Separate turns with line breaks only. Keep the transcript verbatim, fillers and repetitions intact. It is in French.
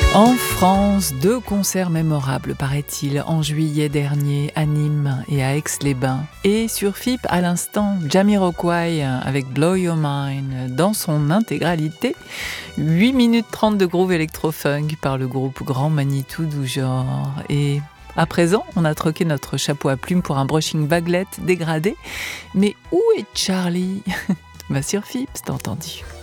En France, deux concerts mémorables, paraît-il, en juillet dernier à Nîmes et à Aix-les-Bains. Et sur F I P, à l'instant, Jamiroquai avec Blow Your Mind dans son intégralité. huit minutes trente de groove électro-funk par le groupe Grand Manitou du genre. Et à présent, on a troqué notre chapeau à plumes pour un brushing baguette dégradé. Mais où est Charlie ? Bah sur F I P, c'est entendu.